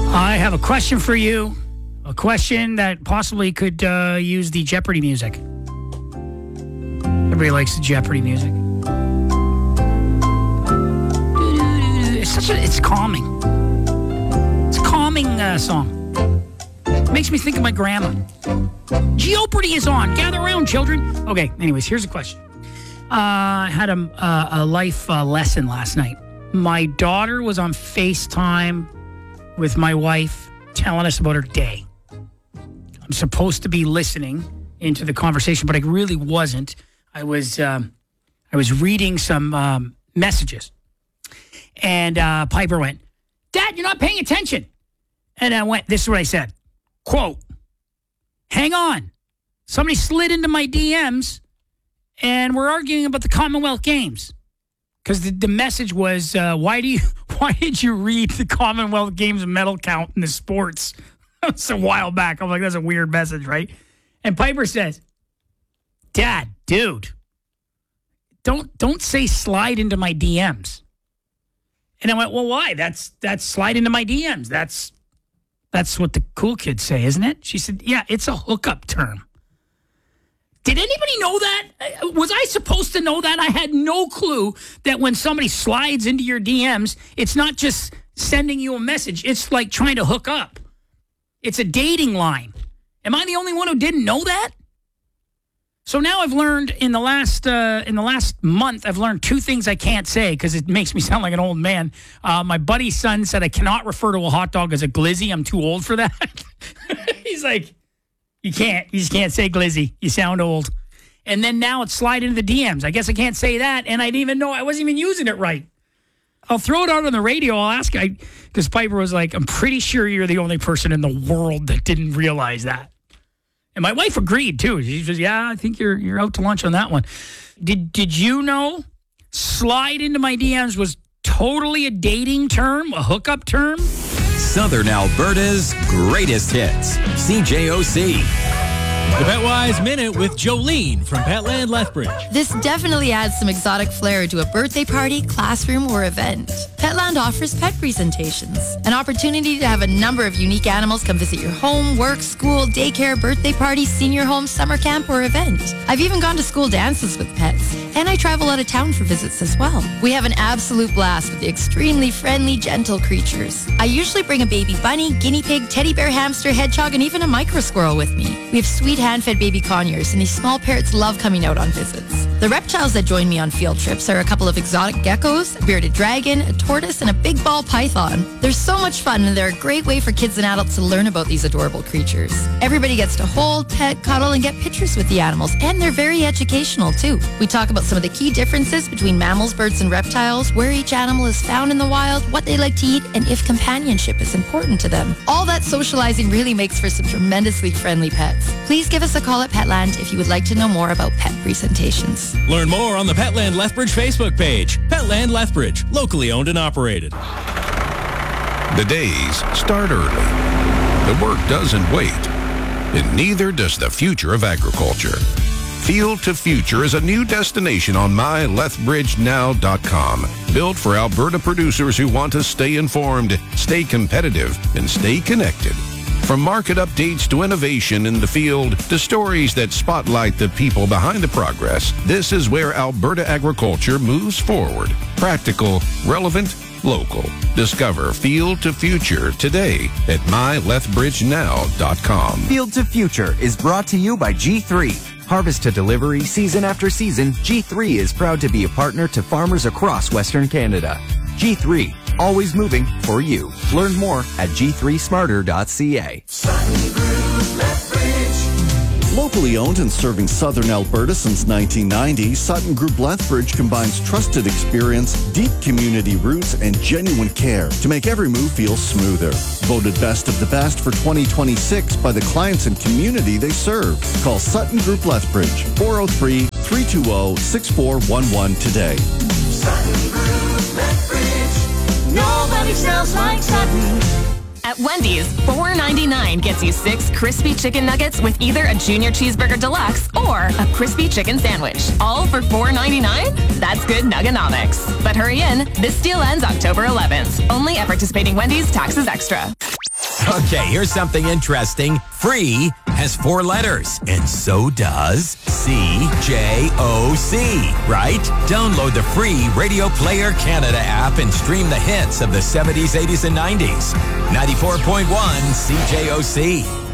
I have a question for you. A question that possibly could use the Jeopardy music. Everybody likes the Jeopardy music. It's calming. It's a calming song. It makes me think of my grandma. Jeopardy is on. Gather around, children. Okay, anyways, here's a question. I had a life lesson last night. My daughter was on FaceTime with my wife telling us about her day. I'm supposed to be listening into the conversation, but I really wasn't. I was reading some messages. And Piper went, "Dad, you're not paying attention." And I went, this is what I said. Quote, "Hang on. Somebody slid into my DMs and we're arguing about the Commonwealth Games." Because the message was, why did you read the Commonwealth Games medal count in the sports? That's a while back. I'm like, that's a weird message, right? And Piper says, "Dad, dude, don't say slide into my DMs." And I went, "Well, why? That's slide into my DMs. That's what the cool kids say, isn't it?" She said, "Yeah, it's a hookup term." Did anybody know that? Was I supposed to know that? I had no clue that when somebody slides into your DMs, it's not just sending you a message. It's like trying to hook up. It's a dating line. Am I the only one who didn't know that? So now I've learned in the last month, I've learned two things I can't say because it makes me sound like an old man. My buddy's son said I cannot refer to a hot dog as a glizzy. I'm too old for that. He's like, you just can't say glizzy. You sound old. And then now it's slide into the DMs. I guess I can't say that. And I didn't even know I wasn't even using it right. I'll throw it out on the radio. I'll ask, because Piper was like, "I'm pretty sure you're the only person in the world that didn't realize that." And my wife agreed too. She says, "Yeah, I think you're out to lunch on that one." Did you know slide into my DMs was totally a dating term, a hookup term? Southern Alberta's greatest hits. CJOC. The Petwise Minute with Jolene from Petland Lethbridge. This definitely adds some exotic flair to a birthday party, classroom, or event. Petland offers pet presentations, an opportunity to have a number of unique animals come visit your home, work, school, daycare, birthday party, senior home, summer camp, or event. I've even gone to school dances with pets, and I travel out of town for visits as well. We have an absolute blast with the extremely friendly, gentle creatures. I usually bring a baby bunny, guinea pig, teddy bear, hamster, hedgehog, and even a micro squirrel with me. We have sweet hand-fed baby conures, and these small parrots love coming out on visits. The reptiles that join me on field trips are a couple of exotic geckos, a bearded dragon, a tortoise, and a big ball python. They're so much fun, and they're a great way for kids and adults to learn about these adorable creatures. Everybody gets to hold, pet, cuddle, and get pictures with the animals, and they're very educational, too. We talk about some of the key differences between mammals, birds, and reptiles, where each animal is found in the wild, what they like to eat, and if companionship is important to them. All that socializing really makes for some tremendously friendly pets. Please give us a call at Petland if you would like to know more about pet presentations. Learn more on the Petland Lethbridge Facebook page. Petland Lethbridge, locally owned and operated. The days start early. The work doesn't wait. And neither does the future of agriculture. Field to Future is a new destination on mylethbridgenow.com. Built for Alberta producers who want to stay informed, stay competitive, and stay connected. From market updates to innovation in the field to stories that spotlight the people behind the progress, this is where Alberta agriculture moves forward. Practical, relevant, local. Discover Field to Future today at mylethbridgenow.com. Field to Future is brought to you by G3. Harvest to delivery, season after season, G3 is proud to be a partner to farmers across Western Canada. G3, always moving for you. Learn more at g3smarter.ca. Locally owned and serving Southern Alberta since 1990, Sutton Group Lethbridge combines trusted experience, deep community roots, and genuine care to make every move feel smoother. Voted best of the best for 2026 by the clients and community they serve. Call Sutton Group Lethbridge, 403-320-6411 today. Sutton Group Lethbridge. Nobody smells like Sutton. At Wendy's, $4.99 gets you 6 crispy chicken nuggets with either a junior cheeseburger deluxe or a crispy chicken sandwich. All for $4.99? That's good nuggonomics. But hurry in, this deal ends October 11th. Only at participating Wendy's, taxes extra. Okay, here's something interesting. Free has 4 letters, and so does CJOC, right? Download the free Radio Player Canada app and stream the hits of the 70s, 80s, and 90s. 94.1 CJOC.